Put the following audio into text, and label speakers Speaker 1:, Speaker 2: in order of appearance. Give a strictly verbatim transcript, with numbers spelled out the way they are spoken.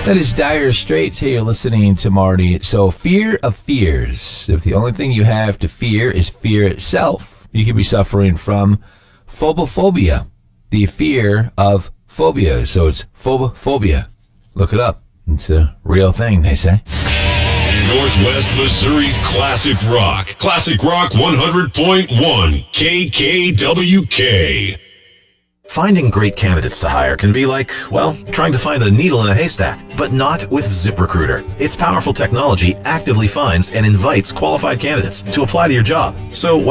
Speaker 1: That is Dire Straits. Hey, you're listening to Marty. So, fear of fears. If the only thing you have to fear is fear itself, you could be suffering from phobophobia, the fear of phobia. So it's phobophobia. Look it up. It's a real thing, they say.
Speaker 2: Northwest Missouri's classic rock. Classic Rock one hundred point one, K K W K.
Speaker 3: Finding great candidates to hire can be like, well, trying to find a needle in a haystack, but not with ZipRecruiter. Its powerful technology actively finds and invites qualified candidates to apply to your job. So